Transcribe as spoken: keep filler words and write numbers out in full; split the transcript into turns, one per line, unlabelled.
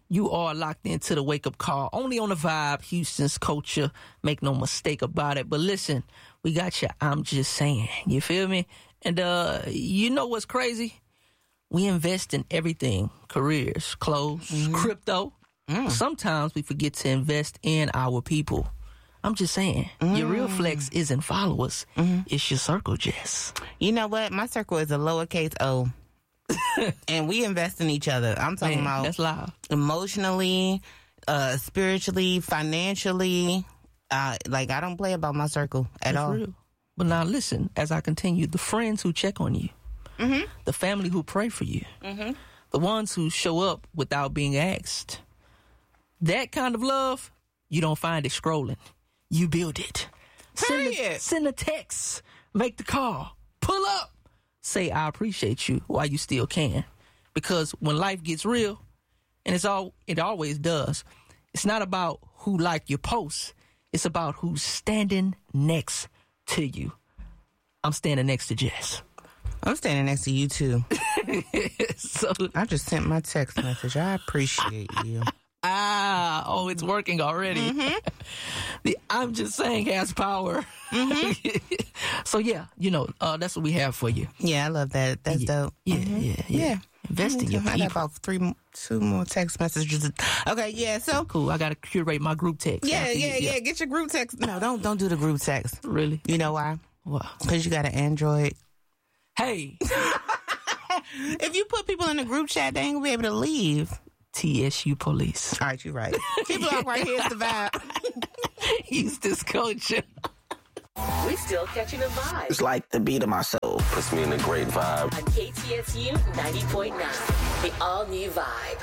You are locked into the Wake Up Call, only on the Vibe, Houston's culture. Make no mistake about it. But listen, we got you. I'm just saying. You feel me? And uh, you know what's crazy? We invest in everything. Careers, clothes, mm-hmm. crypto. Mm. Sometimes we forget to invest in our people. I'm just saying. Mm. Your real flex isn't followers. Mm-hmm. It's your circle, Jess.
You know what? My circle is a lowercase O. And we invest in each other. I'm talking
Man,
about
that's loud.
Emotionally, uh, spiritually, financially. Uh, like, I don't play about my circle at
that's
all.
Real. But now listen, as I continue, the friends who check on you, mm-hmm. the family who pray for you, mm-hmm. the ones who show up without being asked, that kind of love, you don't find it scrolling. You build it. Send a, send a text. Make the call. Pull up. Say, I appreciate you while you still can. Because when life gets real, and it's all it always does, it's not about who liked your post. It's about who's standing next to you. I'm standing next to Jess.
I'm standing next to you, too.
So
I just sent my text message. I appreciate you.
Ah, oh, it's working already. Mm-hmm. The I'm just saying has power. Mm-hmm. So, yeah, you know, uh, that's what we have for you.
Yeah, I love that. That's
yeah,
dope.
Yeah,
mm-hmm.
yeah, yeah, yeah. Invest in your people.
I got about three, two more text messages. Okay, yeah, so.
Cool, I got to curate my group text.
Yeah, yeah, yeah, yeah. Get your group text. No, don't don't do the group text.
Really?
You know why?
Why?
Because you got an Android.
Hey.
If you put people in a group chat, they ain't going to be able to leave.
T S U police.
All right, you're right. Keep it up right here. It's the Vibe.
Houston's culture.
We still catching a vibe.
It's like the beat of my soul.
Puts me in a great vibe.
On K T S U ninety point nine, the all-new Vibe.